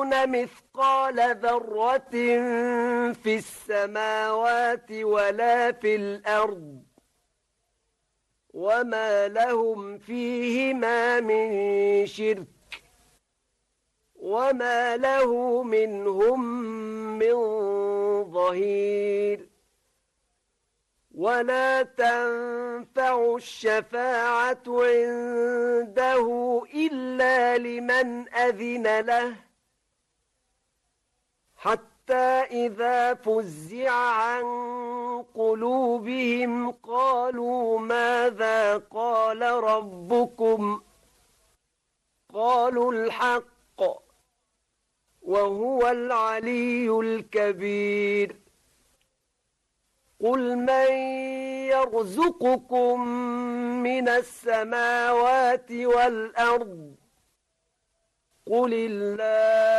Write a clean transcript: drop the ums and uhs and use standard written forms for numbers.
يعملون مثقال ذرة في السماوات ولا في الأرض وما لهم فيهما من شرك وما له منهم من ظهير ولا تنفع الشفاعة عنده إلا لمن أذن له حتى إذا فزع عن قلوبهم قالوا ماذا قال ربكم قالوا الحق وهو العلي الكبير قل من يرزقكم من السماوات والأرض قل الله